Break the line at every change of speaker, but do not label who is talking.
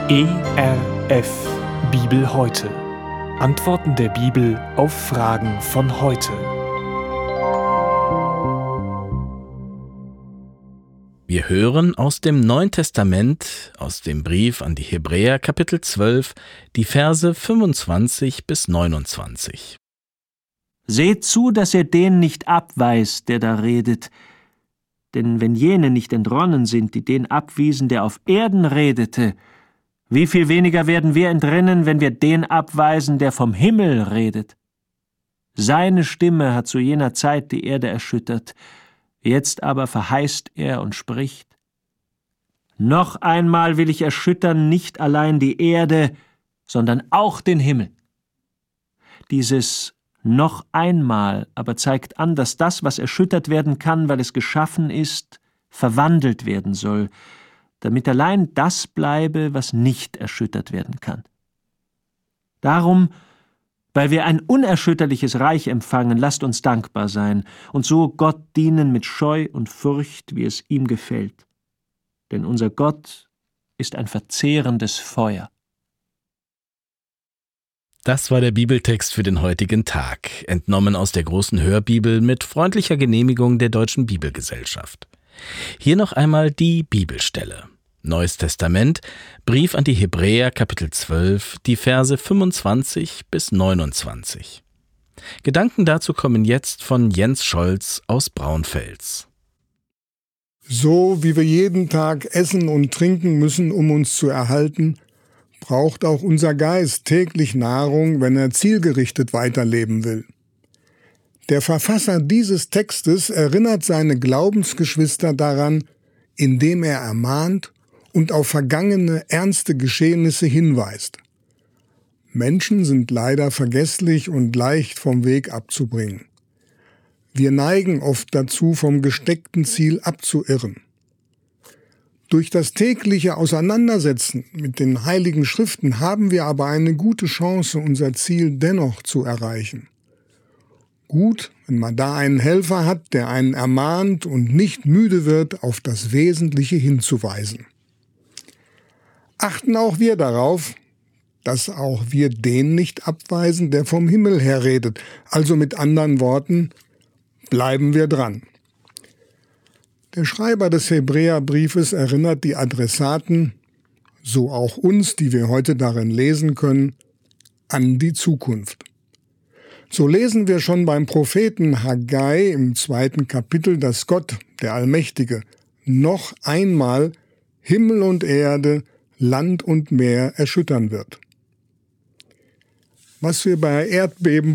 ERF Bibel heute. Antworten der Bibel auf Fragen von heute.
Wir hören aus dem Neuen Testament, aus dem Brief an die Hebräer, Kapitel 12, die Verse 25 bis 29.
Seht zu, dass ihr den nicht abweist, der da redet. Denn wenn jene nicht entronnen sind, die den abwiesen, der auf Erden redete, wie viel weniger werden wir entrinnen, wenn wir den abweisen, der vom Himmel redet? Seine Stimme hat zu jener Zeit die Erde erschüttert. Jetzt aber verheißt er und spricht: Noch einmal will ich erschüttern nicht allein die Erde, sondern auch den Himmel. Dieses noch einmal aber zeigt an, dass das, was erschüttert werden kann, weil es geschaffen ist, verwandelt werden soll, damit allein das bleibe, was nicht erschüttert werden kann. Darum, weil wir ein unerschütterliches Reich empfangen, lasst uns dankbar sein und so Gott dienen mit Scheu und Furcht, wie es ihm gefällt. Denn unser Gott ist ein verzehrendes Feuer.
Das war der Bibeltext für den heutigen Tag, entnommen aus der großen Hörbibel mit freundlicher Genehmigung der Deutschen Bibelgesellschaft. Hier noch einmal die Bibelstelle. Neues Testament, Brief an die Hebräer, Kapitel 12, die Verse 25 bis 29. Gedanken dazu kommen jetzt von Jens Scholz aus Braunfels.
So wie wir jeden Tag essen und trinken müssen, um uns zu erhalten, braucht auch unser Geist täglich Nahrung, wenn er zielgerichtet weiterleben will. Der Verfasser dieses Textes erinnert seine Glaubensgeschwister daran, indem er ermahnt und auf vergangene, ernste Geschehnisse hinweist. Menschen sind leider vergesslich und leicht vom Weg abzubringen. Wir neigen oft dazu, vom gesteckten Ziel abzuirren. Durch das tägliche Auseinandersetzen mit den Heiligen Schriften haben wir aber eine gute Chance, unser Ziel dennoch zu erreichen. Gut, wenn man da einen Helfer hat, der einen ermahnt und nicht müde wird, auf das Wesentliche hinzuweisen. Achten auch wir darauf, dass auch wir den nicht abweisen, der vom Himmel her redet. Also mit anderen Worten, bleiben wir dran. Der Schreiber des Hebräerbriefes erinnert die Adressaten, so auch uns, die wir heute darin lesen können, an die Zukunft. So lesen wir schon beim Propheten Haggai im 2. Kapitel, dass Gott, der Allmächtige, noch einmal Himmel und Erde, Land und Meer erschüttern wird. Was wir bei Erdbeben